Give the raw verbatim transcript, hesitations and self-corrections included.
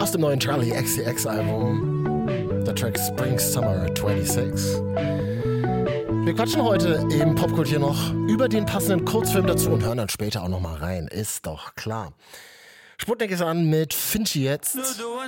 aus dem neuen Charlie X C X Album. Der Track Spring Summer sechsundzwanzig. Wir quatschen heute im Popkultur noch über den passenden Kurzfilm dazu und hören dann später auch noch mal rein. Ist doch klar. Sputnik ist an mit Finchi jetzt.